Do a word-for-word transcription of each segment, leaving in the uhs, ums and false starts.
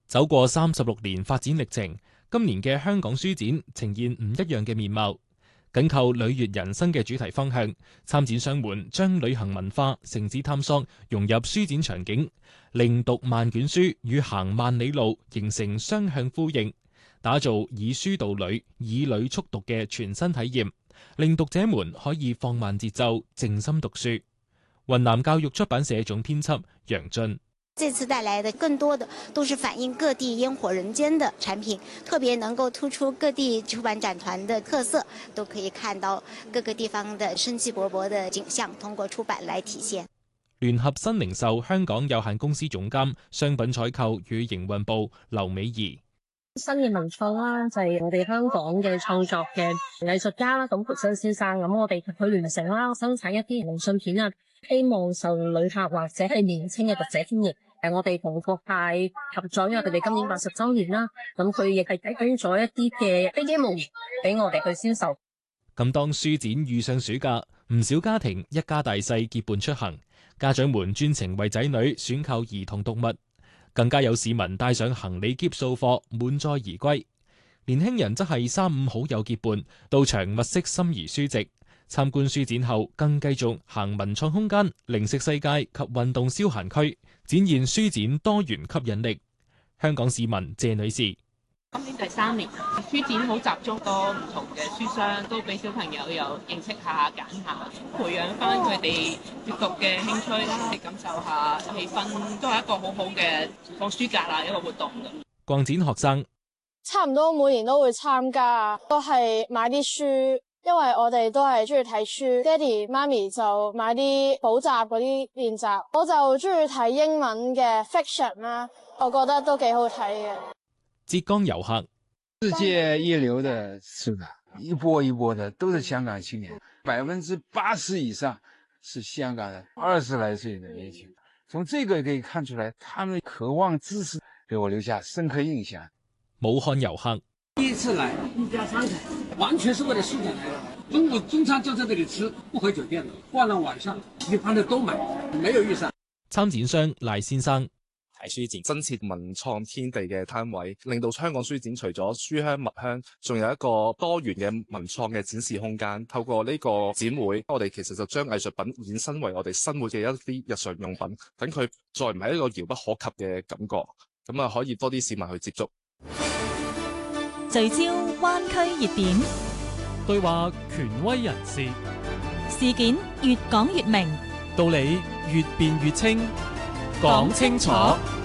走過三十六年發展歷程，今年嘅香港書展呈現唔一樣嘅面貌。緊扣旅悅人生嘅主題方向，參展商們將旅行文化、城市探索融入書展場景，令讀萬卷書與行萬里路形成雙向呼應，打造以書導旅、以旅速讀嘅全新體驗，令讀者們可以放慢節奏，靜心讀書。雲南教育出版社總編輯楊俊。 這次帶來的更多的都是反映各地煙火人間的產品，特別能夠突出各地出版展團的特色，都可以看到各個地方的生氣勃勃的景象，通過出版來體現。 聯合新零售香港有限公司總監、商品採購與營運部劉美儀。 新嘅文創啦，就係我哋香港嘅創作嘅藝術家啦，咁培生先生，咁我哋去聯成啦，生產一啲明信片啊，希望受旅客或者係年輕嘅讀者歡迎。誒，我哋同國泰合作，因為佢哋今年八十週年啦，咁佢亦係提供咗一啲嘅飛機模型俾我哋去銷售。 咁當書展遇上暑假，唔少家庭一家大細結伴出行，家長們專程為仔女選購兒童讀物，更加有市民帶上行李篋掃貨，滿載而歸。年輕人則係三五好友結伴到場物色心儀書籍。參觀書展後，更繼續行文創空間、零食世界及運動消閒區，展現書展多元吸引力。香港市民謝女士： 今年第三年，書展好集中，多唔同嘅書商都俾小朋友有認識下、揀下，培養翻佢哋閱讀嘅興趣啦，感受下氣氛，都係一個好好嘅放暑假啦一個活動。 逛展學生差唔多每年都會參加，都係買啲書。因為我哋都係中意睇書，爹哋媽咪就買啲補習嗰啲練習，我就中意睇英文嘅 fiction 啦，我覺得都幾好睇嘅。 浙江遊客， 世界一流的是的，一波一波的都是香港青年，百分之八十以上是香港人，二十來歲的年輕人。從這個可以看出來，他們渴望知識，給我留下深刻印象。 武漢遊客。 第一次來一家三口，完全是為了書展來的。中午中餐就在這裡吃，不回酒店了。換了晚上，喜歡的都買，沒有預算。 參展商賴先生： 睇書展增設文創天地嘅攤位，令到香港書展除咗書香物香，仲有一個多元嘅文創嘅展示空間。透過呢個展會，我哋其實就將藝術品衍生為我哋生活嘅一啲日常用品，等佢再唔係一個遙不可及嘅感覺，咁啊可以多啲市民去接觸。 聚焦灣區熱點， 對話權威人士， 事件越講越明， 道理越辯越清，講清楚。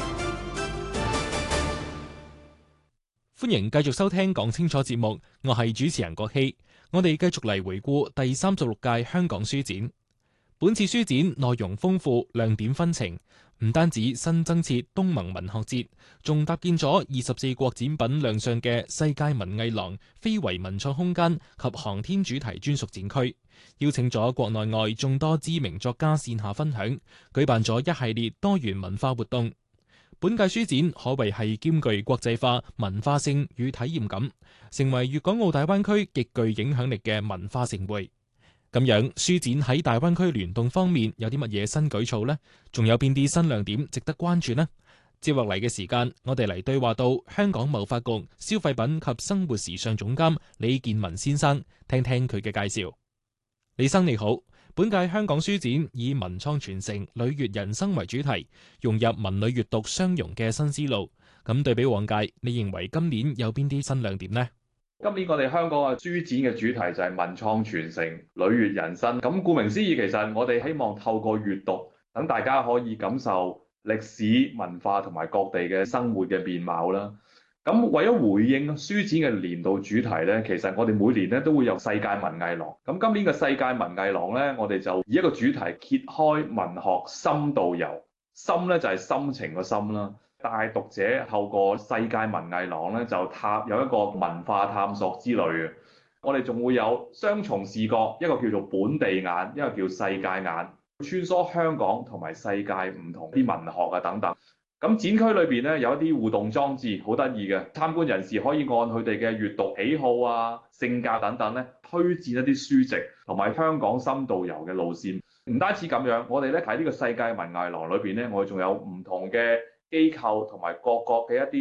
歡迎繼續收聽講清楚節目，我係主持人郭希。我哋繼續嚟回顧第三十六屆香港書展。本次書展內容豐富，亮點紛呈。唔單止新增設東盟文學節，仲搭建咗二十四國展品亮相嘅世界文藝廊、非遺文創空間及航天主題專屬展區，邀請咗國內外眾多知名作家線下分享，舉辦咗一系列多元文化活動。本屆書展可謂係兼具國際化、文化性與體驗感，成為粵港澳大灣區極具影響力嘅文化盛會。咁樣，書展喺大灣區聯動方面有啲乜嘢新舉措呢？仲有邊啲新亮點值得關注呢？接落嚟嘅時間，我哋嚟對話到香港貿發局消費品及生活時尚總監李建文先生，聽聽佢嘅介紹。李生你好，本屆香港書展以文創傳承、旅悅人生為主題，融入文旅閱讀相融嘅新思路。咁對比往屆，你認為今年有邊啲新亮點呢？ 今年我哋香港嘅書展嘅主題就係文創傳承、旅悅人生。咁顧名思義，其實我哋希望透過閱讀，等大家可以感受歷史文化同埋各地嘅生活嘅面貌啦。咁為咗回應書展嘅年度主題咧，其實我哋每年咧都會有世界文藝廊。咁今年嘅世界文藝廊咧，我哋就以一個主題揭開文學深度遊。深咧就係心情個心啦。帶讀者透過世界文藝廊咧，就探有一個文化探索之旅嘅。我哋仲會有雙重視覺，一個叫做本地眼，一個叫世界眼，穿梭香港同埋世界唔同啲文學啊等等。咁展區裏邊咧有一啲互動裝置，好得意嘅。參觀人士可以按佢哋嘅閱讀喜好啊、性格等等咧，推薦一啲書籍同埋香港深度遊嘅路線。唔單止咁樣，我哋咧喺呢個世界文藝廊裏邊咧，我哋仲有唔同嘅機構同埋各國嘅一啲